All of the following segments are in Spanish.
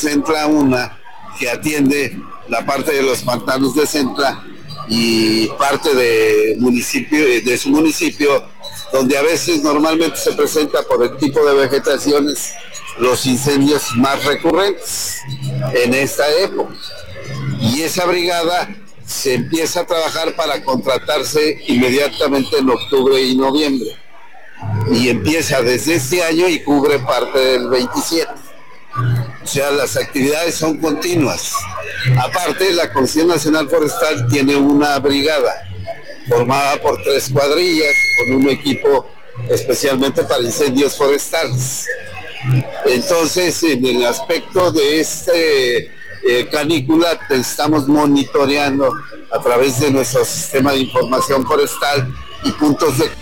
Centla una que atiende la parte de los pantanos de Centla y parte de su municipio, donde a veces normalmente se presenta por el tipo de vegetaciones los incendios más recurrentes en esta época. Y esa brigada se empieza a trabajar para contratarse inmediatamente en octubre y noviembre. Y empieza desde este año y cubre parte del 27. O sea, las actividades son continuas. Aparte, la Comisión Nacional Forestal tiene una brigada formada por 3 cuadrillas con un equipo especialmente para incendios forestales. Entonces, en el aspecto de canícula, estamos monitoreando a través de nuestro sistema de información forestal y puntos de...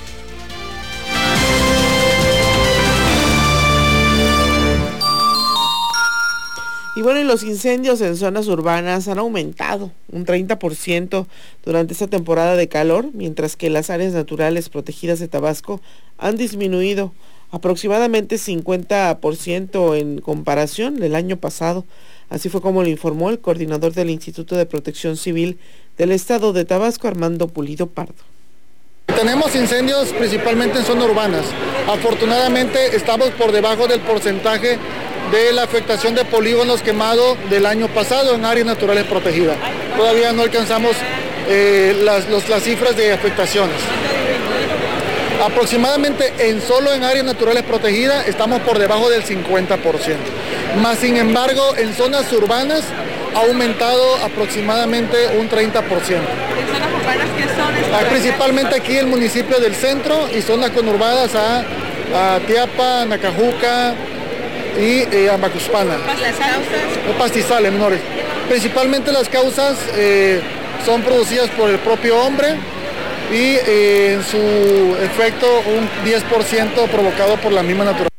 Y bueno, y los incendios en zonas urbanas han aumentado un 30% durante esta temporada de calor, mientras que las áreas naturales protegidas de Tabasco han disminuido aproximadamente 50% en comparación del año pasado. Así fue como lo informó el coordinador del Instituto de Protección Civil del Estado de Tabasco, Armando Pulido Pardo. Tenemos incendios principalmente en zonas urbanas. Afortunadamente estamos por debajo del porcentaje de la afectación de polígonos quemados del año pasado en áreas naturales protegidas. Todavía no alcanzamos las cifras de afectaciones. Aproximadamente solo en áreas naturales protegidas estamos por debajo del 50%. Más sin embargo, en zonas urbanas ha aumentado aproximadamente un 30%. ¿En zonas urbanas qué son? Principalmente aquí el municipio del centro y zonas conurbadas a Tiapa, Nacajuca y Amacuspana. ¿Las causas? Pastizales menores. Principalmente las causas son producidas por el propio hombre y en su efecto un 10% provocado por la misma naturaleza.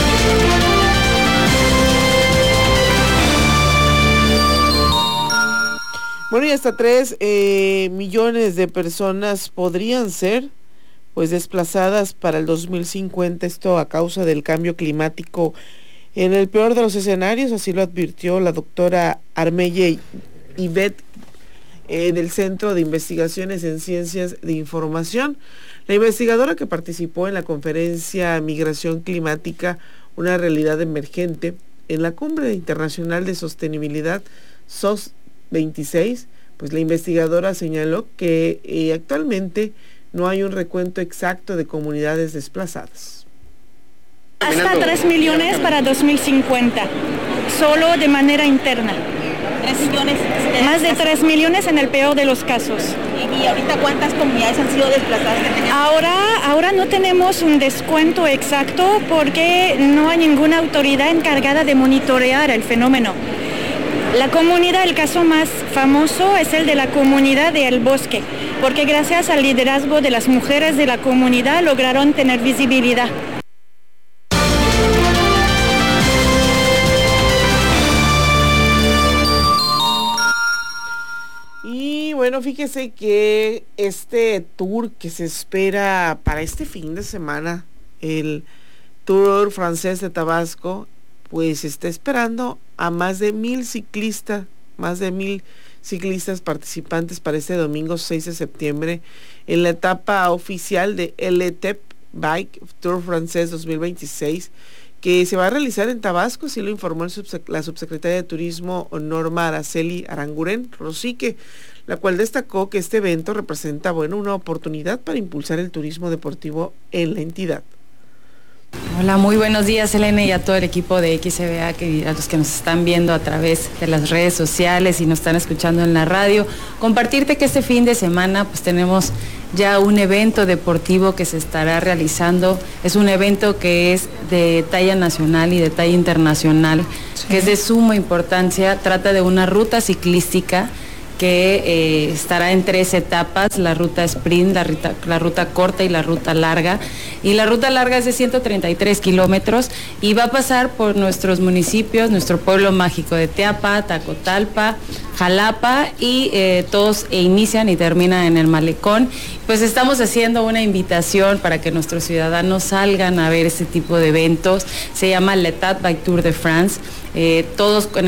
Bueno, y hasta 3 millones de personas podrían ser pues desplazadas para el 2050, esto a causa del cambio climático. En el peor de los escenarios, así lo advirtió la doctora Armelle Ibet del Centro de Investigaciones en Ciencias de Información. La investigadora que participó en la conferencia Migración Climática, una realidad emergente, en la Cumbre Internacional de Sostenibilidad SOS 26, pues la investigadora señaló que actualmente no hay un recuento exacto de comunidades desplazadas. Hasta 3 millones para 2050, solo de manera interna. 3 millones. Más de 3 millones en el peor de los casos. ¿Y ahorita cuántas comunidades han sido desplazadas? Ahora no tenemos un descuento exacto porque no hay ninguna autoridad encargada de monitorear el fenómeno. La comunidad, el caso más famoso es el de la comunidad de El Bosque, porque gracias al liderazgo de las mujeres de la comunidad lograron tener visibilidad. Y bueno, fíjese que este tour que se espera para este fin de semana, el Tour francés de Tabasco, pues está esperando a más de 1,000 ciclistas participantes para este domingo 6 de septiembre en la etapa oficial de LTEP Bike Tour francés 2026, que se va a realizar en Tabasco, así lo informó la subsecretaria de Turismo Norma Araceli Aranguren Rosique, la cual destacó que este evento representa una oportunidad para impulsar el turismo deportivo en la entidad. Hola, muy buenos días, Elena, y a todo el equipo de XBA, a los que nos están viendo a través de las redes sociales y nos están escuchando en la radio. Compartirte que este fin de semana pues tenemos ya un evento deportivo que se estará realizando. Es un evento que es de talla nacional y de talla internacional, que es de suma importancia. Trata de una ruta ciclística que estará en 3 etapas, la ruta sprint, la ruta corta y la ruta larga. Y la ruta larga es de 133 kilómetros y va a pasar por nuestros municipios, nuestro pueblo mágico de Teapa, Tacotalpa, Jalapa y todos inician y terminan en el Malecón. Pues estamos haciendo una invitación para que nuestros ciudadanos salgan a ver este tipo de eventos. Se llama l'Étape Bike Tour de France. Todos